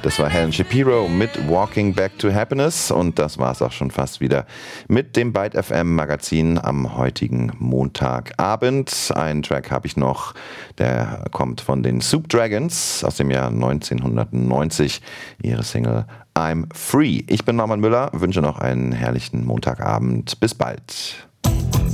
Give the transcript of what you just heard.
Das war Helen Shapiro mit Walking Back to Happiness und das war es auch schon fast wieder mit dem Byte FM Magazin am heutigen Montagabend. Einen Track habe ich noch, der kommt von den Soup Dragons aus dem Jahr 1990, ihre Single I'm Free. Ich bin Norman Müller, wünsche noch einen herrlichen Montagabend. Bis bald.